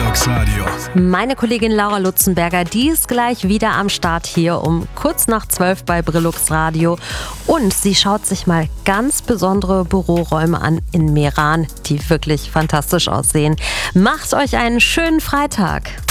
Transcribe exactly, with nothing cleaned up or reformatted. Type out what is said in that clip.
Brillux Radio. Meine Kollegin Laura Lutzenberger, die ist gleich wieder am Start hier um kurz nach zwölf bei Brillux Radio. Und sie schaut sich mal ganz besondere Büroräume an in Meran, die wirklich fantastisch aussehen. Macht euch einen schönen Freitag.